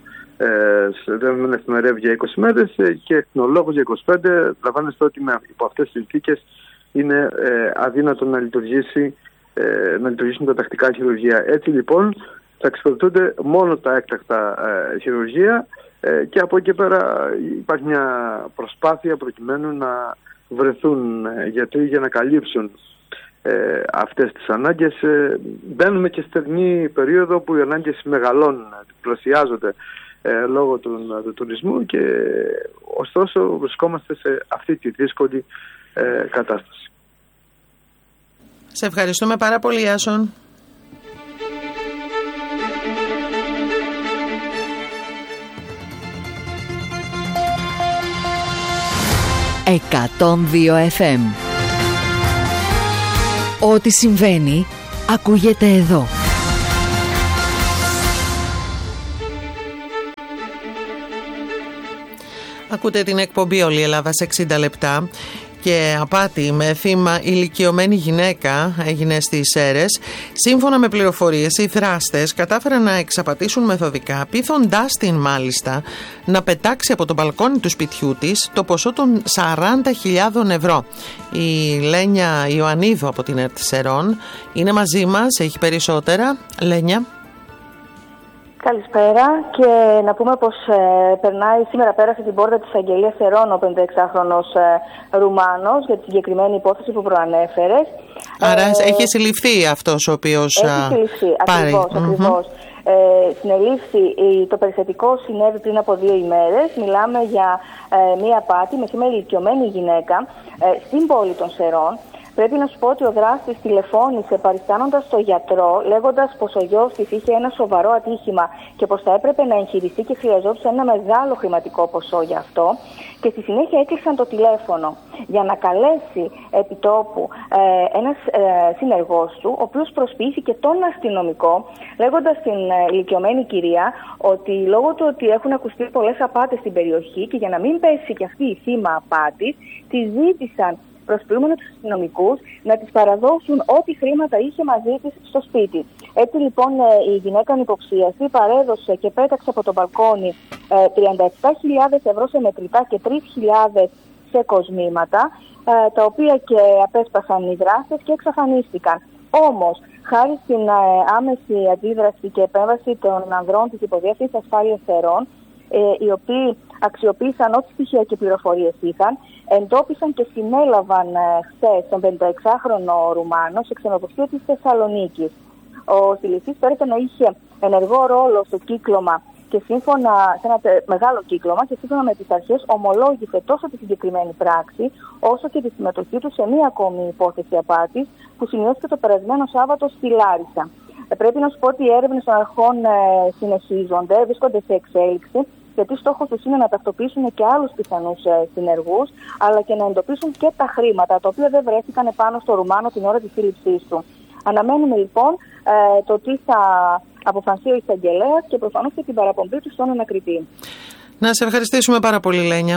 δεν εφημερεύει για 20 μέρες και εθνολόγος για 25. Λαμβάνεστε ότι υπό αυτές τις συνθήκες είναι αδύνατο να λειτουργήσουν τα τακτικά χειρουργεία. Έτσι λοιπόν θα εξυπηρετούνται μόνο τα έκτακτα χειρουργεία, και από εκεί πέρα υπάρχει μια προσπάθεια προκειμένου να βρεθούν γιατροί για να καλύψουν αυτές τις ανάγκες. Μπαίνουμε και στερνή περίοδο που οι ανάγκες μεγαλώνουν, πλασιάζονται λόγω του τουρισμού, και ωστόσο βρισκόμαστε σε αυτή τη δύσκολη κατάσταση. Σε ευχαριστούμε πάρα πολύ, Άσον. «102 FM». Ό,τι συμβαίνει ακούγεται εδώ. Ακούτε την εκπομπή «Όλη η Ελλάδα σε 60 λεπτά». και απάτη με θύμα ηλικιωμένη γυναίκα έγινε στις Σέρρες. Σύμφωνα με πληροφορίες, οι δράστες κατάφεραν να εξαπατήσουν μεθοδικά, πείθοντάς την μάλιστα να πετάξει από το μπαλκόνι του σπιτιού της το ποσό των 40.000 ευρώ. Η Λένια Ιωαννίδου από την ΕΡΤ Σερών είναι μαζί μας, έχει περισσότερα. Λένια. Καλησπέρα, και να πούμε πως σήμερα πέρασε την πόρτα της Αγγελίας Σερών ο 56χρονος Ρουμάνος για τη συγκεκριμένη υπόθεση που προανέφερες. Άρα έχει συλληφθεί αυτός ο οποίος έχει συλληφθεί, ακριβώς. Συνελήφθη, το περιστατικό συνέβη πριν από 2 ημέρες. Μιλάμε για μία απάτη με θύμα ηλικιωμένη γυναίκα στην πόλη των Σερών. Πρέπει να σου πω ότι ο δράστης τηλεφώνησε παριστάνοντας τον γιατρό, λέγοντας πως ο γιος της είχε ένα σοβαρό ατύχημα και πως θα έπρεπε να εγχειριστεί και χρειαζόταν ένα μεγάλο χρηματικό ποσό γι' αυτό. Και στη συνέχεια έκλεισαν το τηλέφωνο για να καλέσει επιτόπου ένας συνεργός του, ο οποίος προσποιήθηκε τον αστυνομικό, λέγοντας στην ηλικιωμένη κυρία ότι λόγω του ότι έχουν ακουστεί πολλές απάτες στην περιοχή και για να μην πέσει και αυτή η θύμα απάτης, τη ζήτησαν προσποιούμενοι τους αστυνομικούς να της παραδώσουν ό,τι χρήματα είχε μαζί της στο σπίτι. Έτσι λοιπόν η γυναίκα ανυποψίαστη παρέδωσε και πέταξε από το μπαλκόνι 37.000 ευρώ σε μετρητά και 3.000 σε κοσμήματα, τα οποία και απέσπασαν οι δράστες και εξαφανίστηκαν. Όμως, χάρη στην άμεση αντίδραση και επέμβαση των ανδρών της Υποδιεύθυνσης Ασφάλειας Σερών, οι οποίοι αξιοποίησαν ό,τι στοιχεία και πληροφορίες είχαν, εντόπισαν και συνέλαβαν χθες τον 56χρονο Ρουμάνο σε ξενοδοχείο της Θεσσαλονίκης. Ο συλληφθής φέρεται να είχε ενεργό ρόλο στο κύκλωμα και σύμφωνα σε ένα μεγάλο κύκλωμα και σύμφωνα με τις αρχές ομολόγησε τόσο τη συγκεκριμένη πράξη όσο και τη συμμετοχή του σε μία ακόμη υπόθεση απάτης που σημειώθηκε το περασμένο Σάββατο στη Λάρισα. Πρέπει να σου πω ότι οι έρευνες των αρχών συνεχίζονται, βρίσκονται σε εξέλιξη, γιατί στόχος τους είναι να ταυτοποιήσουν και άλλους πιθανούς συνεργούς, αλλά και να εντοπίσουν και τα χρήματα, τα οποία δεν βρέθηκαν επάνω στο Ρουμάνο την ώρα της σύλληψής του. Αναμένουμε λοιπόν το τι θα αποφανθεί ο εισαγγελέας και προφανώς και την παραπομπή του στον ανακριτή. Να σε ευχαριστήσουμε πάρα πολύ, Λένια.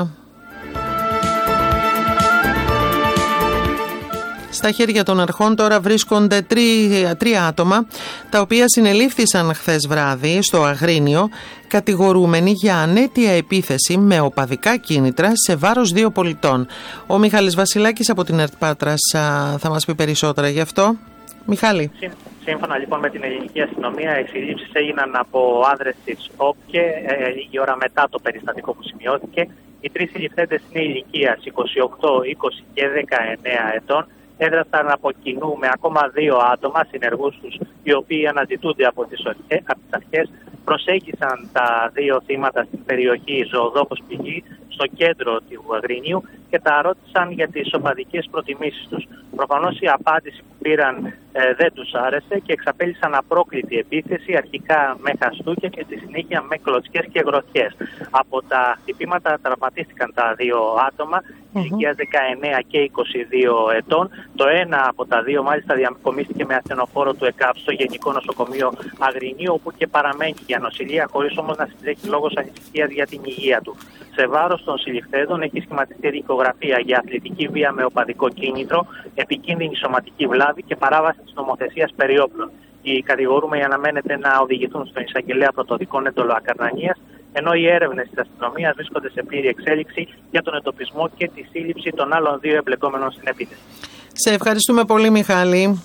Στα χέρια των αρχών τώρα βρίσκονται τρία άτομα, τα οποία συνελήφθησαν χθες βράδυ στο Αγρίνιο, κατηγορούμενοι για ανέτεια επίθεση με οπαδικά κίνητρα σε βάρος 2 πολιτών. Ο Μιχάλης Βασιλάκης από την ΕΡΤ Πάτρας θα μας πει περισσότερα γι' αυτό. Μιχάλη. Σύμφωνα λοιπόν με την ελληνική αστυνομία, οι συλλήψεις έγιναν από άνδρες της ΟΠΚΕ λίγη ώρα μετά το περιστατικό που σημειώθηκε. Οι 3 συλληφθέντες είναι ηλικίας 28, 20 και 19 ετών. Έδρασαν από κοινού με ακόμα 2 άτομα, συνεργούς τους, οι οποίοι αναζητούνται από τις αρχές. Προσέγγισαν τα 2 θύματα στην περιοχή Ζωοδόχος Πηγή, στο κέντρο του Αγρινίου, και τα ρώτησαν για τις οπαδικές προτιμήσεις τους. Προφανώς η απάντηση που πήραν δεν τους άρεσε και εξαπέλυσαν απρόκλητη επίθεση, αρχικά με χαστούκια και στη συνέχεια με κλωτσιές και γροθιές. Από τα χτυπήματα τραυματίστηκαν τα 2 άτομα, ηλικίας 19 και 22 ετών. Το ένα από τα 2 μάλιστα διαμεκομίστηκε με ασθενοφόρο του ΕΚΑΒ στο Γενικό Νοσοκομείο Αγρινίου, όπου και παραμένει για νοσηλεία, χωρίς όμως να συντρέχει λόγος ανησυχίας για την υγεία του. Σε βάρος των συλληφθέντων έχει σχηματιστεί δικογραφία για αθλητική βία με οπαδικό κίνητρο, επικίνδυνη σωματική βλάβη και παράβαση της νομοθεσίας περί όπλων. Οι κατηγορούμενοι αναμένεται να οδηγηθούν στον εισαγγελέα πρωτοδικών έντολο ακαρνανίας, ενώ οι έρευνες της αστυνομίας βρίσκονται σε πλήρη εξέλιξη για τον εντοπισμό και τη σύλληψη των άλλων 2 εμπλεκόμενων στην επίθεση. Σε ευχαριστούμε πολύ, Μιχάλη.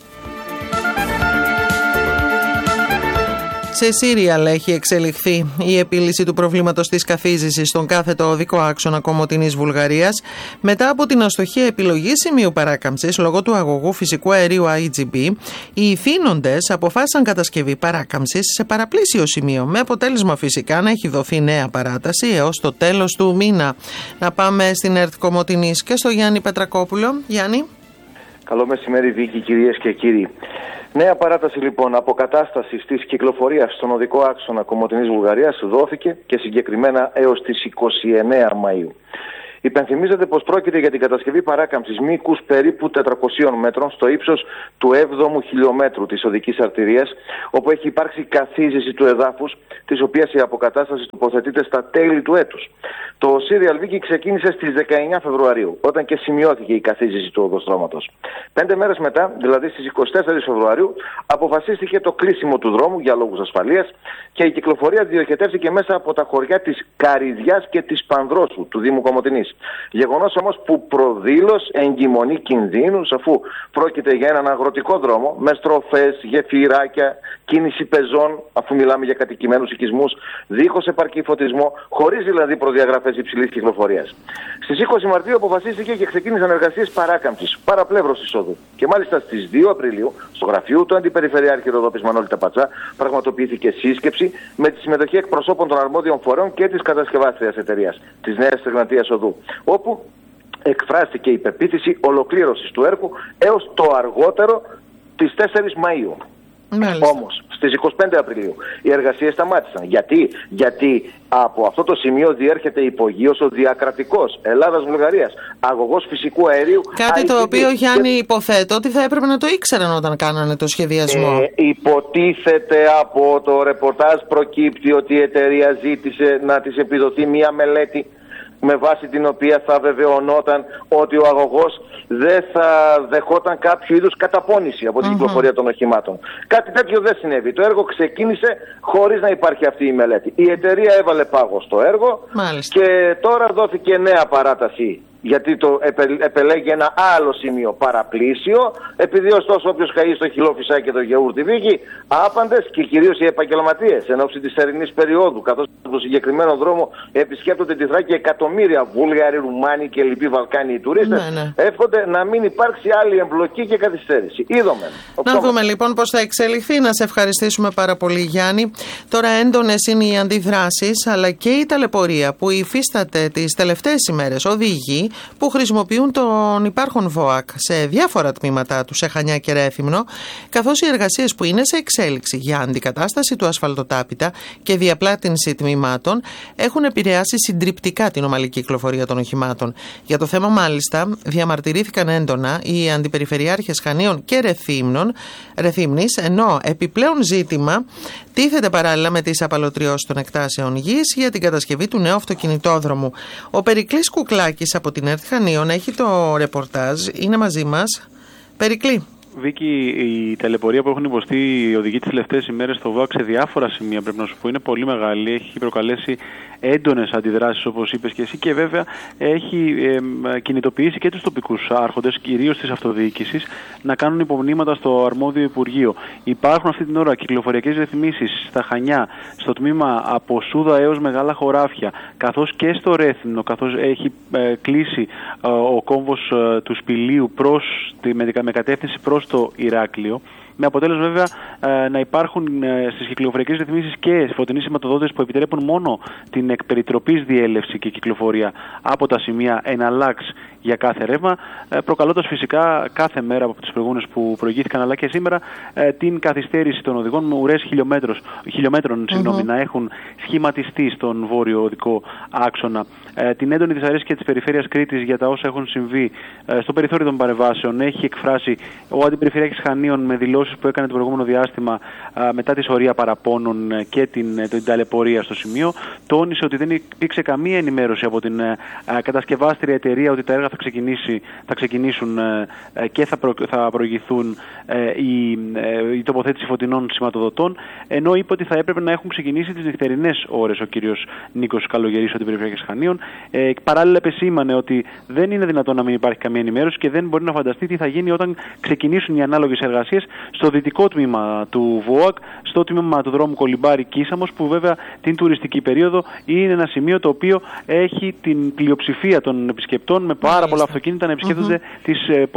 Σε Σύριαλ έχει εξελιχθεί η επίλυση του προβλήματος της καθίζησης στον κάθετο οδικό άξονα Κομοτηνής Βουλγαρίας μετά από την αστοχή επιλογή σημείου παράκαμψης λόγω του αγωγού φυσικού αερίου IGB. Οι ηθήνοντες αποφάσισαν κατασκευή παράκαμψης σε παραπλήσιο σημείο, με αποτέλεσμα φυσικά να έχει δοθεί νέα παράταση έως το τέλος του μήνα. Να πάμε στην ΕΡΤ Κομοτηνής και στο Γιάννη Πετρακόπουλο. Γιάννη. Καλό μεσημέρι, Βίκη, κυρίες και κύριοι. Νέα παράταση λοιπόν αποκατάστασης της κυκλοφορίας στον οδικό άξονα Κομοτηνής Βουλγαρίας δόθηκε και συγκεκριμένα έως τις 29 Μαΐου. Υπενθυμίζεται πως πρόκειται για την κατασκευή παράκαμψης μήκους περίπου 400 μέτρων στο ύψος του 7ου χιλιόμετρου της οδικής αρτηρίας, όπου έχει υπάρξει καθίζηση του εδάφους, της οποίας η αποκατάσταση τοποθετείται στα τέλη του έτους. Το Serial Vicky ξεκίνησε στις 19 Φεβρουαρίου, όταν και σημειώθηκε η καθίζηση του οδοστρώματος. 5 μέρες μετά, δηλαδή στις 24 Φεβρουαρίου, αποφασίστηκε το κλείσιμο του δρόμου για λόγους ασφαλείας και η κυκλοφορία διοχετεύτηκε μέσα από τα χωριά της Καριδιάς και της Πανδρόσου του Δήμου Κομοτηνής. Γεγονός όμως που προδήλωσε εγκυμονή κινδύνου, αφού πρόκειται για έναν αγροτικό δρόμο με στροφές, γεφυράκια, κίνηση πεζών, αφού μιλάμε για κατοικημένους οικισμούς, δίχως επαρκή φωτισμό, χωρίς δηλαδή προδιαγραφές υψηλής κυκλοφορίας. Στις 20 Μαρτίου αποφασίστηκε και ξεκίνησαν εργασίες παράκαμψης, παραπλεύρωσης οδού. Και μάλιστα στις 2 Απριλίου, στο γραφείο του Αντιπεριφερειάρχη Ροδόπης Μανώλη Ταπατσά, πραγματοποιήθηκε σύσκεψη με τη συμμετοχή εκπροσώπων των αρμόδιων φορέων και της κατασκευάστριας εταιρείας, της Νέας Εγνατίας Οδού, όπου εκφράστηκε η πεποίθηση ολοκλήρωσης του έργου έως το αργότερο τις 4 Μαΐου. Όμως, στις 25 Απριλίου οι εργασίες σταμάτησαν. Γιατί από αυτό το σημείο διέρχεται υπογείως ο διακρατικός Ελλάδας-Βουλγαρίας αγωγός φυσικού αερίου. Κάτι το οποίο, Γιάννη, υποθέτω ότι θα έπρεπε να το ήξεραν όταν κάνανε το σχεδιασμό. Υποτίθεται από το ρεπορτάζ προκύπτει ότι η εταιρεία ζήτησε να της επιδοθεί μία μελέτη με βάση την οποία θα βεβαιωνόταν ότι ο αγωγός δεν θα δεχόταν κάποιο είδους καταπώνηση από την κυκλοφορία των οχημάτων. Κάτι τέτοιο δεν συνέβη. Το έργο ξεκίνησε χωρίς να υπάρχει αυτή η μελέτη. Η εταιρεία έβαλε πάγο στο έργο. Και τώρα δόθηκε νέα παράταση, γιατί το επελέγει ένα άλλο σημείο παραπλήσιο, επειδή ωστόσο όποιος καεί στο χυλό φυσάει και το γιαούρτι βήγει, άπαντες και κυρίως οι επαγγελματίες εν ώψη της θερινής περίοδου, καθώς στο συγκεκριμένο δρόμο επισκέπτονται τη Θράκη εκατομμύρια Βούλγαροι, Ρουμάνοι και λοιποί Βαλκάνοι τουρίστες, εύχονται να μην υπάρξει άλλη εμπλοκή και καθυστέρηση. Είδαμε. Να δούμε λοιπόν πώς θα εξελιχθεί. Να σε ευχαριστήσουμε πάρα πολύ, Γιάννη. Τώρα έντονες είναι οι αντιδράσεις, αλλά και η ταλαιπωρία που υφίσταται τις τελευταίες ημέρες οδηγεί που χρησιμοποιούν τον υπάρχον ΒΟΑΚ σε διάφορα τμήματά του, σε Χανιά και Ρέθυμνο, καθώς οι εργασίες που είναι σε εξέλιξη για αντικατάσταση του ασφαλτοτάπητα και διαπλάτηνση τμήματων έχουν επηρεάσει συντριπτικά την ομαλή κυκλοφορία των οχημάτων. Για το θέμα, μάλιστα, διαμαρτυρήθηκαν έντονα οι αντιπεριφερειάρχες Χανίων και Ρεθύμνης, ενώ επιπλέον ζήτημα τίθεται παράλληλα με τις απαλωτριώσεις των εκτάσεων γης για την κατασκευή του νέου αυτοκινητόδρομου. Ο Περικλής Κουκλάκης από την ΕΡΤ Χανίων έχει το ρεπορτάζ, είναι μαζί μας. Περικλή. Βίκη, η ταλαιπωρία που έχουν υποστεί οι οδηγοί τις τελευταίες ημέρες στο ΒΟΑΚ σε διάφορα σημεία, πρέπει να σου πω, είναι πολύ μεγάλη. Έχει προκαλέσει έντονες αντιδράσεις, όπως είπες και εσύ, και βέβαια έχει κινητοποιήσει και τους τοπικούς άρχοντες, κυρίως της αυτοδιοίκησης, να κάνουν υπομνήματα στο αρμόδιο Υπουργείο. Υπάρχουν αυτή την ώρα κυκλοφοριακές ρυθμίσεις στα Χανιά, στο τμήμα από Σούδα έως Μεγάλα Χωράφια, καθώς και στο Ρέθυμνο, καθώς έχει κλείσει ο κόμβος του Σπηλίου με κατεύθυνση προς το Ηράκλειο, με αποτέλεσμα βέβαια να υπάρχουν στις κυκλοφοριακές ρυθμίσεις και φωτεινοί σηματοδότες που επιτρέπουν μόνο την εκπεριτροπής διέλευση και κυκλοφορία από τα σημεία εναλλάξ για κάθε ρεύμα, προκαλώντας φυσικά κάθε μέρα από τις προηγούμενες που προηγήθηκαν, αλλά και σήμερα, την καθυστέρηση των οδηγών με ουρές χιλιόμετρων να έχουν σχηματιστεί στον βόρειο οδικό άξονα. Την έντονη δυσαρέσκεια της περιφέρειας Κρήτης για τα όσα έχουν συμβεί στο περιθώριο των παρεμβάσεων έχει εκφράσει ο Αντιπεριφερειάρχης Χανίων με δηλώσεις που έκανε το προηγούμενο διάστημα μετά τη σωρία παραπώνων και την ταλαιπωρία στο σημείο. Τόνισε ότι δεν υπήρξε καμία ενημέρωση από την κατασκευάστρια εταιρεία ότι τα έργα θα ξεκινήσουν και θα προηγηθούν η τοποθέτηση φωτεινών σηματοδοτών, ενώ είπε ότι θα έπρεπε να έχουν ξεκινήσει τις νυχτερινές ώρες ο κύριος Νίκος Καλογερής, ο Αντιπεριφερειάρχης Χανίων. Παράλληλα επεσήμανε ότι δεν είναι δυνατόν να μην υπάρχει καμία ενημέρωση και δεν μπορεί να φανταστεί τι θα γίνει όταν ξεκινήσουν οι ανάλογες εργασίες στο δυτικό τμήμα του ΒΟΑΚ, στο τμήμα του δρόμου Κολυμπάρη-Κίσαμος, που βέβαια την τουριστική περίοδο είναι ένα σημείο το οποίο έχει την πλειοψηφία των επισκεπτών με πάρα πάρα πολλά αυτοκίνητα να επισκέπτονται τις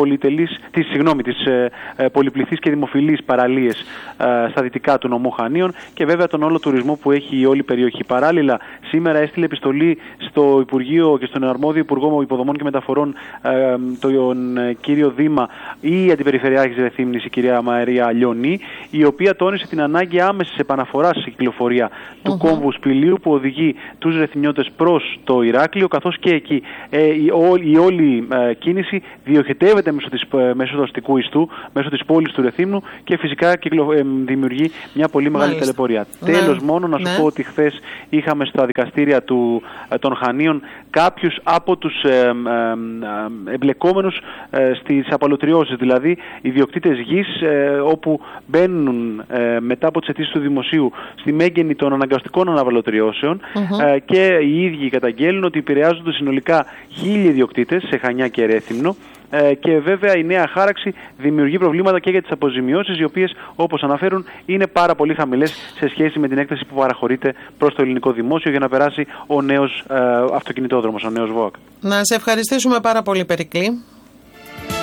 πολυπληθείς και δημοφιλείς παραλίες στα δυτικά του νομού Χανίων και βέβαια τον όλο τουρισμό που έχει η όλη περιοχή. Παράλληλα, σήμερα έστειλε επιστολή στο Υπουργείο και στον αρμόδιο Υπουργό Υποδομών και Μεταφορών, τον κύριο Δήμα, η Αντιπεριφερειάρχης Ρεθύμνης, η κυρία Μαρία Λιονή, η οποία τόνισε την ανάγκη άμεσης επαναφοράς στην κυκλοφορία του κόμβου Σπηλίου που οδηγεί τους Ρεθυμνιώτες προς το Ηράκλειο, καθώς και εκεί η όλη κίνηση διοχετεύεται μέσω του αστικού ιστού, μέσω της πόλης του Ρεθύμνου και φυσικά δημιουργεί μια πολύ μεγάλη ταλαιπωρία. Τέλος, μόνο να σου πω ότι χθες είχαμε στα δικαστήρια των Χανίων κάποιους από τους εμπλεκόμενους στις απαλωτριώσεις, δηλαδή ιδιοκτήτες γης, όπου μπαίνουν μετά από τις αιτήσεις του Δημοσίου στη μέγενη των αναγκαστικών αναπαλωτριώσεων και οι ίδιοι καταγγέλνουν ότι επηρεάζονται συνολικά 1.000 ιδιοκτήτες σε Χανιά και Ρέθυμνο. Και βέβαια η νέα χάραξη δημιουργεί προβλήματα και για τις αποζημιώσεις, οι οποίες, όπως αναφέρουν, είναι πάρα πολύ χαμηλές σε σχέση με την έκταση που παραχωρείται προς το ελληνικό δημόσιο για να περάσει ο νέος αυτοκινητόδρομος, ο νέος ΒΟΑΚ. Να σε ευχαριστήσουμε πάρα πολύ, Περικλή.